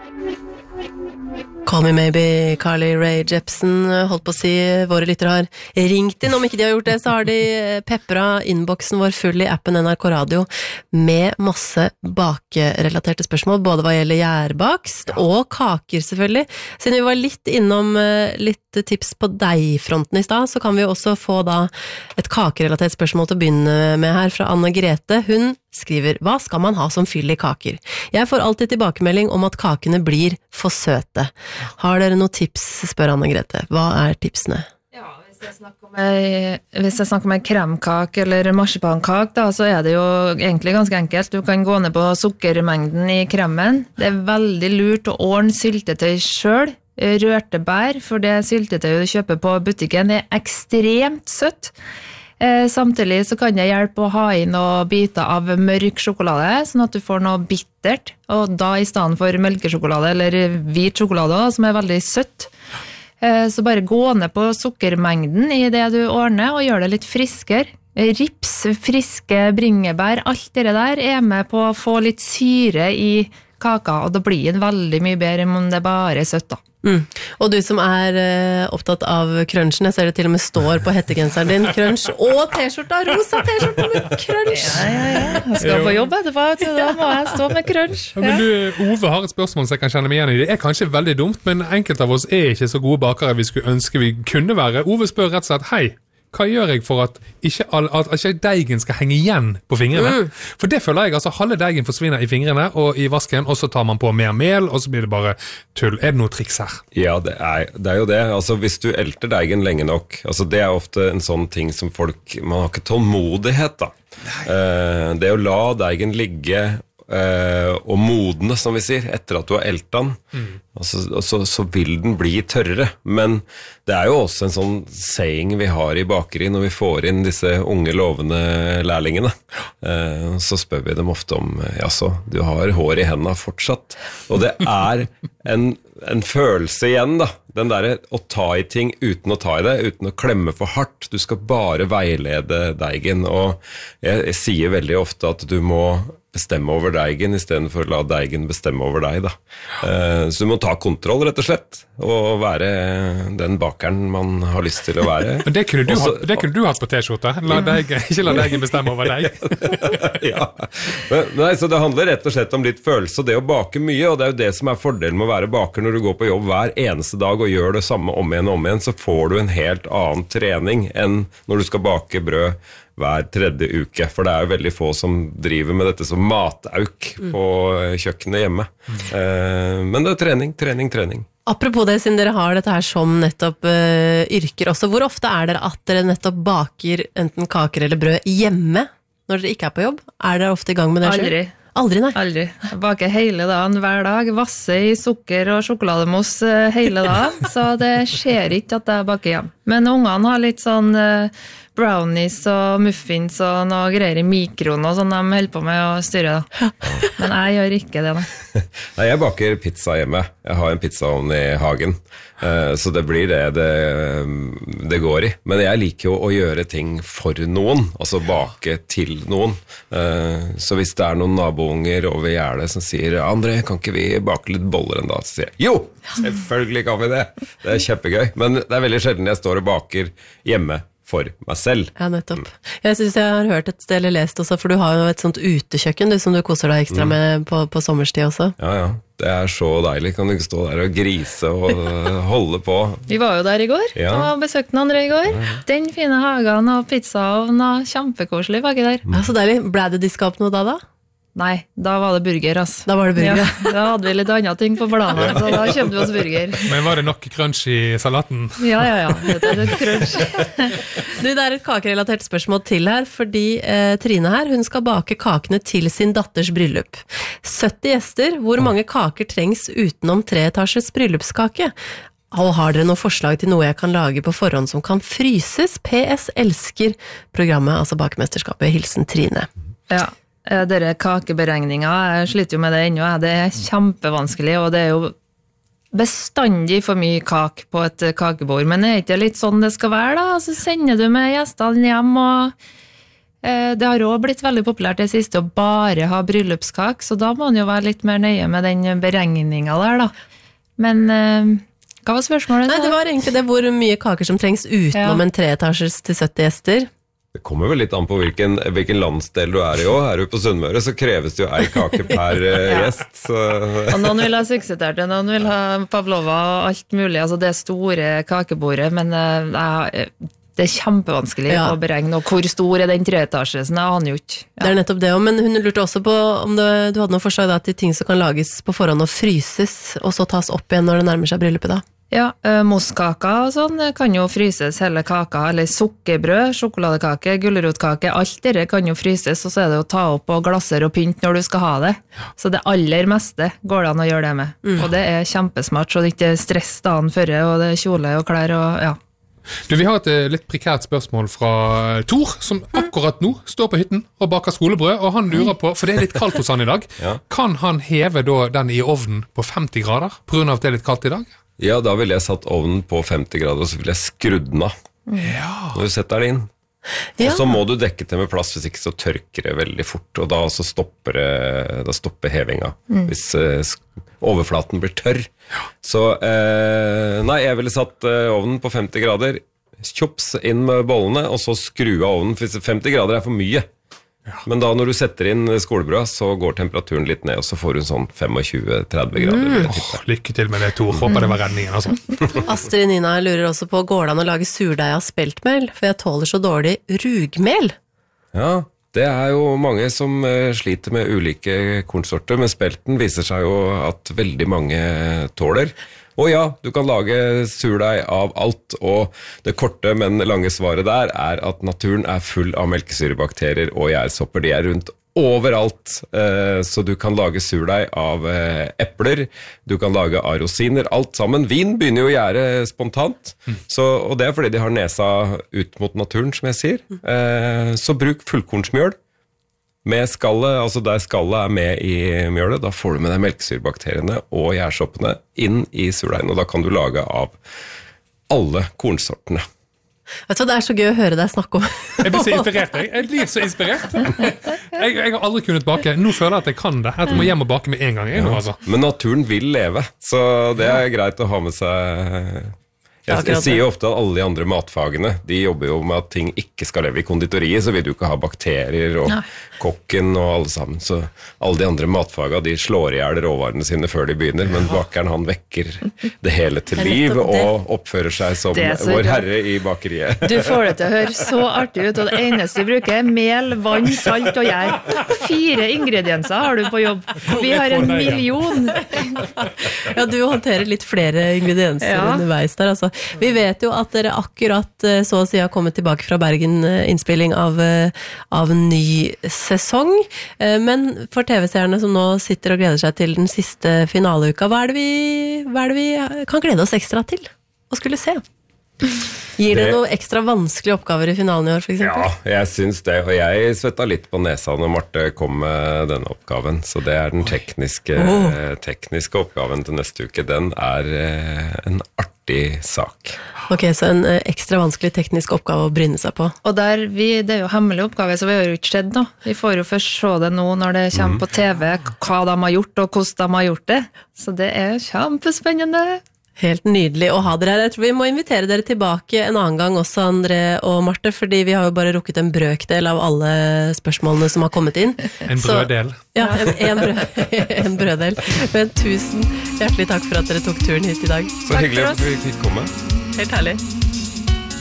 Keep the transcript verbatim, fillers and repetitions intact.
Call Me Maybe, Carly Rae Jepsen, holdt på å si, våre lyttere har ringt inn, om ikke de har gjort det, så har de peppret innboksen vår full i appen N R K Radio med masse bakerelaterte spørsmål, både hva gjelder gjærbakst og kaker selvfølgelig. Siden vi var litt innom litt tips på deigfronten i stad, så kan vi også få da et kakerelatert spørsmål til å begynne med her fra Anne Grete. Hun skriver, hva skal man ha som fyll i kaker? Jeg får alltid tilbakemelding om at kakene blir for søte. Har dere noen tips, spør Anne Grete. Hva er tipsene? Ja, hvis jeg snakker om ei, hvis jeg snakker om en kremkak eller marsipankak, da, så er det jo egentlig ganske enkelt. Du kan gå ned på sukkermengden i kremen. Det er veldig lurt å ordne syltetøy selv. Rørte bær, for det syltetøy du kjøper på butikken er ekstremt søtt. Eh, samtidig så kan det hjelpe å ha inn noen biter av mørk sjokolade, sånn at du får noe bittert, og da i stedet for melkesjokolade eller hvit sjokolade, som er veldig søtt. Eh, så bare gå ned på sukkermengden i det du ordner, og gjør det litt friskere. Rips, friske bringebær, alt det der er med på å få litt syre i kaka, og da blir den veldig mye bedre om det bare er søtt da. Mm. Og du som er uh, opptatt av crunchen, jeg ser det til og med står på hettegenseren din, crunch, og t-skjorta, rosa t-skjorta med crunch. Ja, ja, ja, jeg skal på jobb etterpå, så da må jeg stå med crunch. Ja. Men du, Ove har et spørsmål så jeg kan kjenne meg igjen i. Det er kanskje veldig dumt, men enkelte av oss er ikke så gode bakere vi skulle ønske vi kunne være. Ove spør rett og slett, hei, hva gjør jeg for at ikke, all, at ikke deigen skal henge igjen på fingrene? Mm. For det føler jeg, altså halve deigen forsvinner i fingrene og i vasken, og så tar man på mer mel, og så blir det bare tull. Er det noe triks her? Ja, det er, det er jo det. Altså hvis du elter deigen lenge nok, altså det er ofte en sånn ting som folk, man har ikke tålmodighet da. Eh, det å la deigen ligge Uh, og modne, som vi sier, etter at du har elt den, mm. altså, så, så vil den bli tørrere. Men det er jo også en sånn saying vi har i bakeri når vi får inn disse unge lovende lærlingene. Uh, så spør vi dem ofte om, ja så, du har hår i hendene fortsatt. Og det er en, en følelse igjen da, den der å ta i ting uten å ta i det, uten å klemme for hardt. Du skal bare veilede deigen, og jeg, jeg sier veldig ofte at du må bestemme over deigen i stedet for å la deigen bestemme over deg da. Uh, så du må ta kontroll rett og slett, og være den bakeren man har lyst til å være. Men det kunne du, Også, ha, det kunne du hatt på t-skjorte, la deigen, ikke la deigen bestemme over deg. Ja, men, nei, så det handler rett og slett om litt følelse, og det å bake mye, og det er jo det som er fordelen med å være baker når du går på jobb hver eneste dag og gjør det samme om igjen og om igjen, så får du en helt annen trening enn når du skal bake brød hver tredje uke, for det er jo veldig få som driver med dette som matauk på kjøkkenet hjemme. Mm. Eh, men det er trening, trening, trening. Apropos det, siden dere har dette her som nettopp uh, yrker også, hvor ofte er dere at dere nettopp baker enten kaker eller brød hjemme når dere ikke er på jobb? Er dere ofte i gang med det selv? Aldri. Aldri, nei. Aldri. Jeg baker hele dagen, hver dag, vasse i sukker og sjokolademos hele dagen, så det skjer ikke at jeg baker hjem. Men ungene har litt sånn uh, brownies og muffins og noe greier i mikroen og sånn de holder på med å styre da. Men jeg gjør ikke det, nei. Nei, jeg baker pizza hjemme. Jeg har en pizzaovn i hagen, uh, så det blir det, det det går i. Men jeg liker jo å gjøre ting for noen, altså bake til noen. Uh, så hvis det er noen nabounger over gjerdet som sier, André, kan ikke vi bake litt boller en dag? Så sier jeg, jo, selvfølgelig kan vi det. Det er kjempegøy. Men det er veldig sjelden jeg står og baker hjemme for meg selv. Ja, nettopp. Jeg synes jeg har hørt et sted eller lest også, for du har jo et sånt utekjøkken du, som du koser deg ekstra mm. med på, på sommerstid også. Ja, ja. Det er så deilig. Kan du ikke stå der og grise og holde på? Vi var jo der i går, ja. Og besøkte André i går. Ja. Den fine hagen og pizzaovn og kjempekoselig baki der. Ja, så deilig. Ble det diska opp noe da da? Nei, da var det burger, ass. Da var det burger. Ja, da hadde vi litt andre ting på planen, så da kjøpte vi oss burger. Men var det nok crunch i salaten? Ja, ja, ja. Det er litt crunch. Du, det er et kakerelatert spørsmål til her, fordi eh, Trine her, hun skal bake kakene til sin datters bryllup. sytti gjester, hvor mange kaker trengs utenom treetasjes bryllupskake? Og har dere noen forslag til noe jeg kan lage på forhånd som kan fryses? P S elsker programmet, altså Bakemesterskapet. Hilsen Trine. Ja. Dere kakeberegninger, jeg sliter jo med det ennå, det er kjempevanskelig, og det er jo bestandig for mye kak på et kakebord, men er ikke litt sånn det skal være da? Så sender du med gjestene hjem, og Eh, Det har også blitt veldig populært det siste å bare ha bryllupskak, så da må man jo være litt mer nøye med den beregningen der da. Men eh, hva var spørsmålet? Nei, det var egentlig det hvor mye kaker som trengs utenom Ja. en treetasjes til sytti gjester. Det kommer vel litt an på hvilken, hvilken landsdel du er i også. Er du på Sunnmøre, så kreves det jo ei kake per eh, gjest. Så. Og noen vil ha sukseterte, noen vil ha pavlova og alt mulig, altså det store kakebordet, men eh, jeg- det er kjempevanskelig Ja. å beregne, og hvor stor er den treetasjen, jeg aner jo ikke. Det er nettopp det også, men hun lurte også på om det, du hadde noen forslag da, til ting som kan lages på forhånd og fryses, og så tas opp igjen når det nærmer seg bryllupet da. Ja, eh, mosskaker og sånn eh, kan jo fryses hele kaka, eller sukkerbrød, sjokoladekake, gulrotkake, alt det kan jo fryses, og så er det å ta opp og glasser og pynt når du skal ha det. Så det aller meste går det an å gjøre det med. Og det er kjempesmart, så det ikke er stress dagen før, og det er kjole og klær og ja. Du, Vi har et eh, litt prekært spørsmål fra Tor, som akkurat nå står på hytten og baker skolebrød, og han lurer på, for det er litt kaldt hos han i dag, Ja. kan han heve da den i ovnen på femti grader, på grunn av at det er litt kaldt i dag? Ja, da ville jeg satt ovnen på femti grader, og så ville jeg skrudd den av. Ja. Når du setter den inn. Ja. Og så må du dekke til med plast, hvis ikke så tørker det veldig fort, og da så stopper, det, da stopper hevinga, hvis eh, sk- overflaten blir tørr. Så eh, nei, jeg ville satt eh, ovnen på femti grader, kjops inn med bollene, og så skru av ovnen, for femti grader er for mye. Men da når du setter inn skolebrød, så går temperaturen litt ned, og så får du sånn tjuefem til tretti grader. vil jeg tippe. Åh, lykke til med det, Tor. Håper det var redningen, altså. Astrid Nina lurer også på, går det an å lage surdeig av speltmel? For jeg tåler så dårlig rugmel. Ja, det er jo mange som eh, sliter med ulike kornsorter, men spelten viser seg jo at veldig mange tåler. Og ja, du kan lage surdeig av alt, og det korte, men lange svaret der er at naturen er full av melkesyrebakterier og gjærsopper. De er rundt overalt, eh, så du kan lage surdeig av eh, epler, du kan lage av rosiner, alt sammen. Vin begynner jo å gjære spontant, så, og det er fordi de har nesa ut mot naturen, som jeg sier. Eh, så bruk fullkornsmjøl. Med skallet, altså der skallet er med i mjølet, da får du med deg melkesyrebakteriene og gjærsoppene inn i surdeigen, og da kan du lage av alle kornsortene. Vet du hva, det er så gøy å høre deg snakke om. Jeg blir så inspirert, jeg. Jeg blir så inspirert. Jeg, jeg har aldri kunnet bake. Nå føler jeg at jeg kan det. Jeg må hjem og bake med en gang. Jeg, nå, altså. Men naturen vil leve, så det er greit å ha med seg. Jeg, jeg sier jo ofte at alle de andre matfagene, de jobber jo med at ting ikke skal leve i konditoriet, så vil du ikke ha bakterier og Nei. kokken og alle sammen. Så alle de andre matfagene, de slår ihjel råvarene sine før de begynner, men bakeren han vekker det hele til Det er liv nettopp det. og oppfører seg som Det er så vår bra. herre i bakeriet. Du får det til å høre så artig ut, og det eneste du bruker er mel, vann, salt og gjær. Fire ingredienser har du på jobb. Vi har en million. Ja, du håndterer litt flere ingredienser Ja. underveis der, altså. Vi vet jo at dere akkurat eh, så å si har kommet tilbake fra Bergen, eh, innspilling av, eh, av ny sesong. Eh, Men for T V-seerne som nå sitter og gleder seg til den siste finaleuka, hva er det vi, hva er det vi kan glede oss ekstra til å skulle se? Gir det Det- noen ekstra vanskelige oppgaver i finalen i år, for eksempel? Ja, jeg syns det, og jeg svetta litt på nesa når Marte kom med denne oppgaven, så det er den tekniske, Åh. tekniske oppgaven til neste uke. Den er eh, en artig sak. Ok, så en eh, ekstra vanskelig teknisk oppgave å bryne seg på. Og der vi, det er jo hemmelig oppgave, så vi har jo ikke sett noe. Vi får jo først se det nå når det kommer på T V, hva de har gjort og hvordan de har gjort det. Så det er kjempespennende. Helt nydelig å ha dere her. Jeg tror vi må invitere dere tilbake en annen gang også, André og Marte, fordi vi har jo bare rukket en brøkdel av alle spørsmålene som har kommet inn. En Så- brøddel. Ja, en, en, brød, en brøddel. Men tusen hjertelig takk for at dere tok turen hit i dag. Så hyggelig at vi fikk komme. Helt herlig.